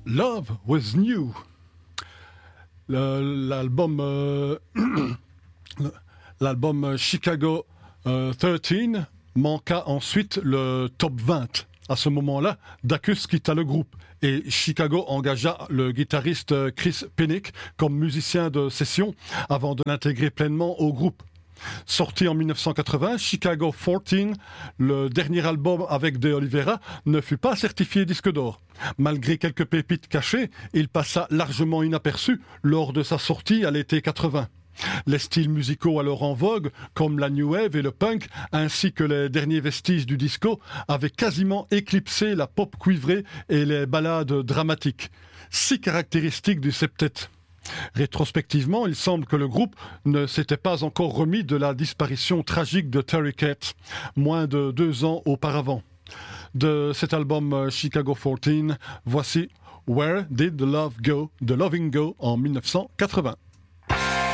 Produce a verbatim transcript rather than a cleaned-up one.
Love Was New. Le- L'album, euh, l'album Chicago euh, treize manqua ensuite le top vingt. À ce moment-là, Dacus quitta le groupe et Chicago engagea le guitariste Chris Pennick comme musicien de session avant de l'intégrer pleinement au groupe. Sorti en dix-neuf cent quatre-vingts, Chicago quatorze, le dernier album avec De Oliveira, ne fut pas certifié disque d'or. Malgré quelques pépites cachées, il passa largement inaperçu lors de sa sortie à l'été quatre-vingts. Les styles musicaux alors en vogue, comme la new wave et le punk, ainsi que les derniers vestiges du disco, avaient quasiment éclipsé la pop cuivrée et les ballades dramatiques, si caractéristiques du septet. Rétrospectivement, il semble que le groupe ne s'était pas encore remis de la disparition tragique de Terry Kath, moins de deux ans auparavant. De cet album Chicago quatorze, voici Where Did the Love Go, The Loving Go en dix-neuf cent quatre-vingts.